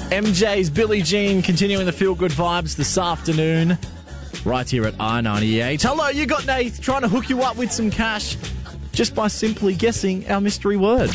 MJ's Billie Jean continuing the feel-good vibes this afternoon right here at I-98. Hello, you got Nath trying to hook you up with some cash just by simply guessing our mystery word.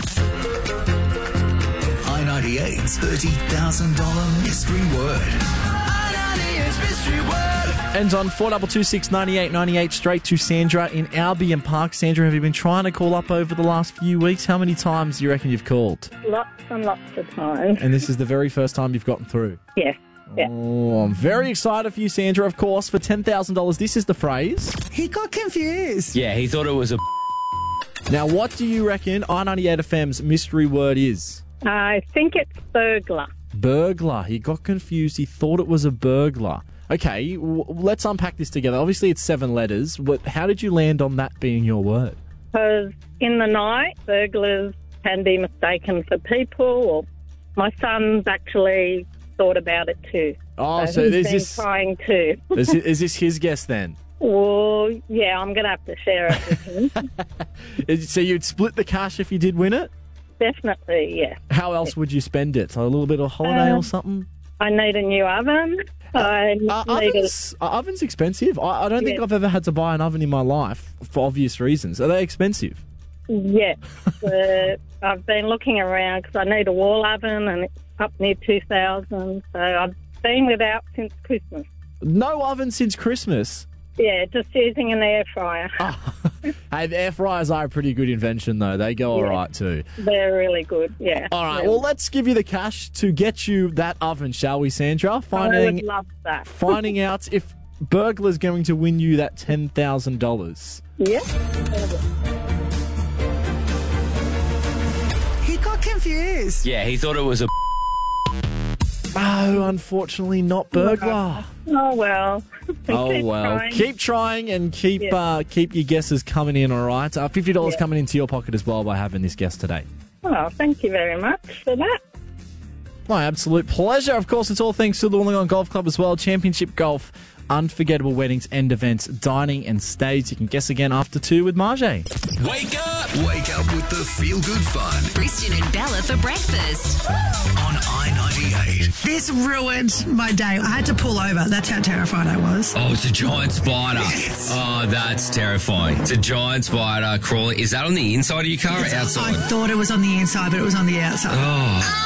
I-98's $30,000 mystery word. I-98's mystery word. And on 42269898 straight to Sandra in Albion Park. Sandra, have you been trying to call up over the last few weeks? How many times do you reckon you've called? Lots and lots of times. And this is the very first time you've gotten through? Yes. Yeah. Oh, I'm very excited for you, Sandra, of course. For $10,000, this is the phrase. He got confused. Yeah, he thought it was a... Now, what do you reckon I-98 FM's mystery word is? I think it's burglar. Burglar. He got confused. He thought it was a burglar. Okay, let's unpack this together. Obviously, it's 7 letters. But how did you land on that being your word? Because in the night, burglars can be mistaken for people. Or my son's actually thought about it too. Oh, so he's there's been this... trying to. Is this his guess then? Well, yeah, I'm going to have to share it with him. So you'd split the cash if you did win it? Definitely, yeah. How else would you spend it? So a little bit of holiday or something? I need a new oven. Oven's expensive. I don't think I've ever had to buy an oven in my life for obvious reasons. Are they expensive? Yes. I've been looking around because I need a wall oven and it's up near 2,000. So I've been without since Christmas. No oven since Christmas? Yeah, just using an air fryer. Hey, the air fryers are a pretty good invention, though. They go all right, too. They're really good, yeah. All right, really. well, let's give you the cash to get you that oven, shall we, Sandra? I would love that. Finding out if Burglar's going to win you that $10,000. Yeah. He got confused. Yeah, he thought it was a... Oh, unfortunately, not burglar. Oh, well. Oh, well. Trying. Keep trying and keep your guesses coming in, all right? $50 coming into your pocket as well by having this guest today. Oh, thank you very much for that. My absolute pleasure. Of course, it's all thanks to the Wollongong Golf Club as well. Championship Golf, unforgettable weddings and events, dining and stays. You can guess again after 2 with Marjay. Wake up! Wake up with the feel-good fun Christian and Bella for breakfast. on I-98. This ruined my day. I had to pull over. That's how terrified I was. Oh, it's a giant spider. Oh, that's terrifying. It's a giant spider crawling. Is that on the inside of your car or I outside? thought it was on the inside, but it was on the outside. Oh,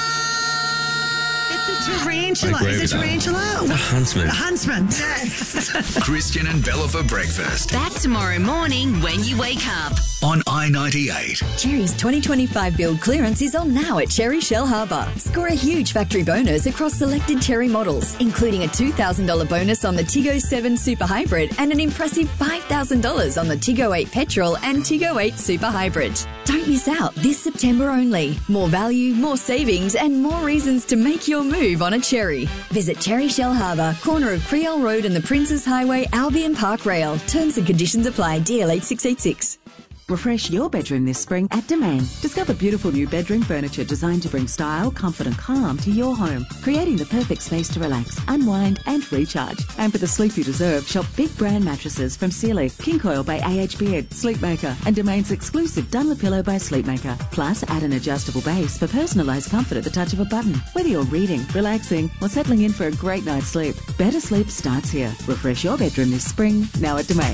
It's a tarantula. I agree Is with it that. tarantula? a huntsman. A huntsman. Yes. Christian and Bella for breakfast Back tomorrow morning when you wake up. on I-98. Cherry's 2025 build clearance is on now at Cherry Shell Harbour. Score a huge factory bonus across selected Cherry models, including a $2,000 bonus on the Tiggo 7 Super Hybrid and an impressive $5,000 on the Tiggo 8 Petrol and Tiggo 8 Super Hybrid. Don't miss out this September only. More value, more savings and more reasons to make your move on a Cherry. Visit Cherry Shell Harbour, corner of Creole Road and the Princes Highway, Albion Park Rail. Terms and conditions apply. DL 8686. Refresh your bedroom this spring at Domain. Discover beautiful new bedroom furniture designed to bring style, comfort and calm to your home, creating the perfect space to relax, unwind and recharge. And for the sleep you deserve, shop big brand mattresses from Sealy, King Coil by AH Beard, Sleepmaker and Domain's exclusive Dunlopillow by Sleepmaker. Plus, add an adjustable base for personalised comfort at the touch of a button. Whether you're reading, relaxing or settling in for a great night's sleep, better sleep starts here. Refresh your bedroom this spring, now at Domain.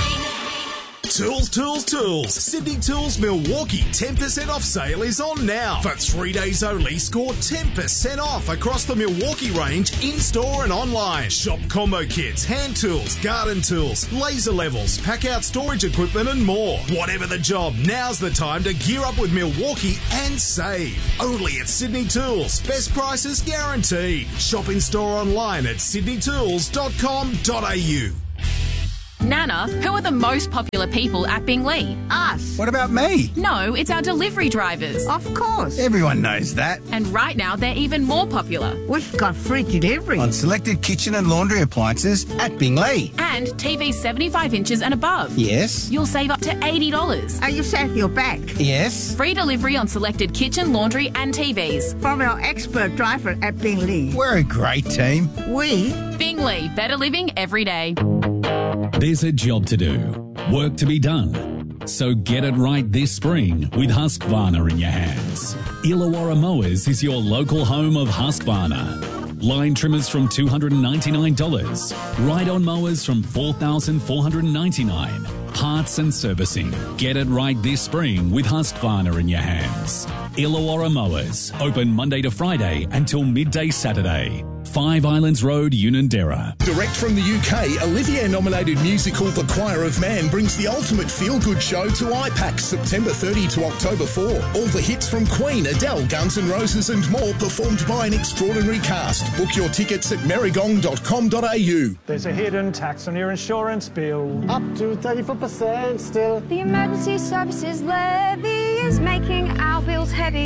Tools, tools, tools. Sydney Tools Milwaukee 10% off sale is on now. For 3 days only, score 10% off across the Milwaukee range, in-store and online. Shop combo kits, hand tools, garden tools, laser levels, pack-out storage equipment and more. Whatever the job, now's the time to gear up with Milwaukee and save. Only at Sydney Tools. Best prices guaranteed. Shop in-store online at sydneytools.com.au. Nana, who are the most popular people at Bingley? Us. What about me? No, it's our delivery drivers. Of course. Everyone knows that. And right now, they're even more popular. We've got free delivery on selected kitchen and laundry appliances at Bingley. And TVs 75 inches and above. Yes. You'll save up to $80. Are you set your back? Yes. Free delivery on selected kitchen, laundry and TVs. From our expert driver at Bingley. We're a great team. We? Bingley, better living every day. There's a job to do, work to be done. So get it right this spring with Husqvarna in your hands. Illawarra Mowers is your local home of Husqvarna. Line trimmers from $299. Ride-on mowers from $4,499. Parts and servicing. Get it right this spring with Husqvarna in your hands. Illawarra Mowers. Open Monday to Friday until midday Saturday. 5 Islands Road, Unanderra. Direct from the UK, Olivier-nominated musical The Choir of Man brings the ultimate feel-good show to IPAX September 30 to October 4. All the hits from Queen, Adele, Guns N' Roses and more performed by an extraordinary cast. Book your tickets at merrygong.com.au. There's a hidden tax on your insurance bill. Up to 34% still. The emergency services levy is making our bills heavy.